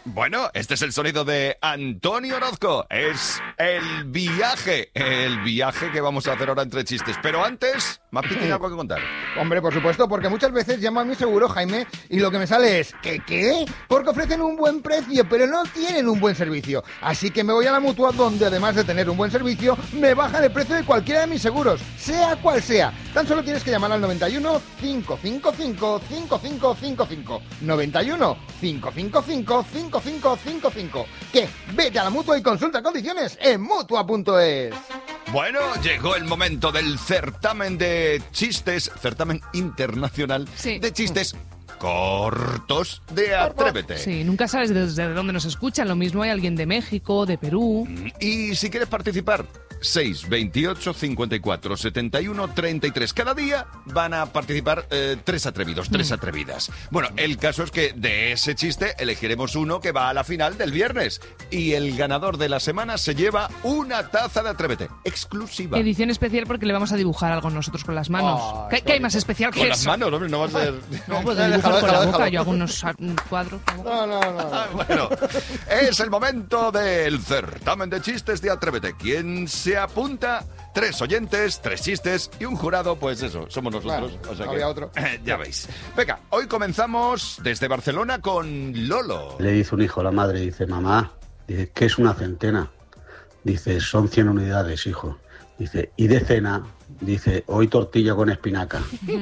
Bueno, este es el sonido de Antonio Orozco. Es el viaje que vamos a hacer ahora entre chistes. Pero antes, Mapi tiene algo que contar. Hombre, por supuesto, porque muchas veces llamo a mi seguro, Jaime, y lo que me sale es ¿qué? Porque ofrecen un buen precio, pero no tienen un buen servicio. Así que me voy a la Mutua, donde además de tener un buen servicio, me bajan el precio de cualquiera de mis seguros, sea cual sea. Tan solo tienes que llamar al 91 555 5555. 91 555 5555. ¿Qué? Vete a la Mutua y consulta condiciones en Mutua.es. Bueno, llegó el momento del certamen de chistes, certamen internacional de chistes cortos de Atrévete. Sí, nunca sabes desde dónde nos escuchan. Lo mismo hay alguien de México, de Perú. Y si quieres participar, 6, 28, 54, 71, 33. Cada día van a participar 3 atrevidos, 3 atrevidas. Bueno, el caso es que de ese chiste elegiremos uno que va a la final del viernes. Y el ganador de la semana se lleva una taza de Atrévete, exclusiva. Edición especial porque le vamos a dibujar algo nosotros con las manos. ¿Qué hay más especial que con eso? Con las manos, hombre, no va a ser... No, pues dibujar con la boca. Yo hago unos cuadros. No. Bueno, es el momento del certamen de chistes de Atrévete. ¿Quién se apunta? 3 oyentes, 3 chistes y un jurado, pues eso, somos nosotros. Bueno, o sea había que, otro. Ya veis. Venga, hoy comenzamos desde Barcelona con Lolo. Le dice un hijo a la madre, dice, mamá, dice, ¿qué es una centena? Dice, son 100 unidades, hijo. Dice, ¿y de cena? Dice, hoy tortilla con espinaca.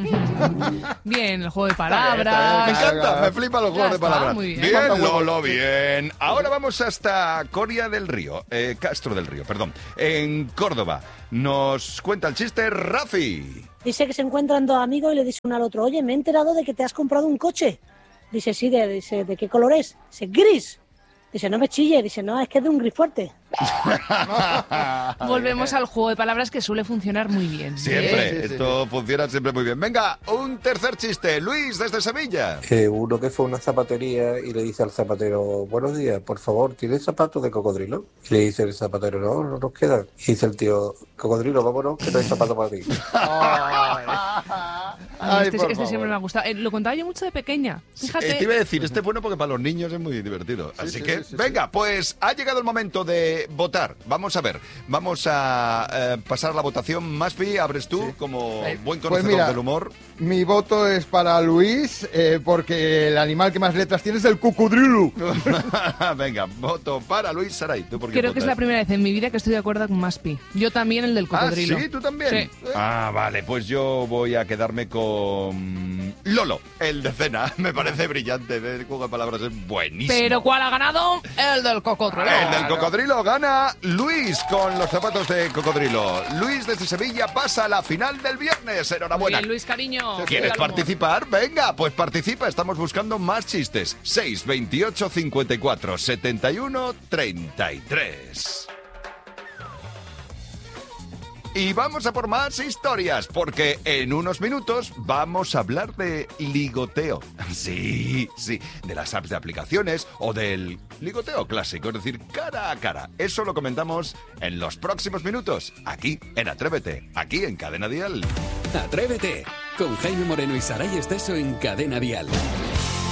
Bien, el juego de palabras. Me encanta, me flipa los juegos de palabras. Muy bien. Bien, Lolo, bien. Ahora vamos hasta Coria del Río, Castro del Río, perdón, en Córdoba. Nos cuenta el chiste Rafi. Dice que se encuentran 2 amigos y le dice uno al otro, oye, me he enterado de que te has comprado un coche. Dice, sí, dice, ¿de qué color es? Dice, gris. Dice, no me chille. Dice, no, es que es de un gris fuerte. Volvemos al juego de palabras que suele funcionar muy bien. Siempre, esto funciona siempre muy bien. Venga, un tercer chiste. Luis, desde Sevilla. Uno que fue a una zapatería y le dice al zapatero, buenos días, por favor, ¿tienes zapatos de cocodrilo? Y le dice el zapatero, no nos quedan. Y dice el tío, cocodrilo, vámonos, que no hay zapatos para ti. Este siempre me ha gustado. Lo contaba yo mucho de pequeña. Fíjate. Te iba a decir, este es bueno porque para los niños es muy divertido. Así que, venga, pues ha llegado el momento de votar. Vamos a ver, vamos a pasar la votación. Maspi, abres tú como buen conocedor del humor. Mi voto es para Luis, porque el animal que más letras tiene es el cocodrilo. Venga, voto para Luis. Saray, ¿tú por qué Creo votas? que es la primera vez en mi vida que estoy de acuerdo con Maspi. Yo también el del cocodrilo. ¿Ah, sí? ¿Tú también? Sí. Vale, pues yo voy a quedarme con Lolo, el de cena. Me parece brillante, el juego de palabras es buenísimo. ¿Pero cuál ha ganado? El del cocodrilo. El del cocodrilo gana Luis con los zapatos de cocodrilo. Luis desde Sevilla pasa a la final del viernes. Enhorabuena. Bien, Luis, cariño. ¿Quieres participar? Venga, pues participa. Estamos buscando más chistes. 6, 28, 54, 71, 33. Y vamos a por más historias, porque en unos minutos vamos a hablar de ligoteo. Sí, de las apps de aplicaciones o del ligoteo clásico, es decir, cara a cara. Eso lo comentamos en los próximos minutos, aquí en Atrévete, aquí en Cadena Dial. Atrévete, con Jaime Moreno y Saray Esteso en Cadena Dial.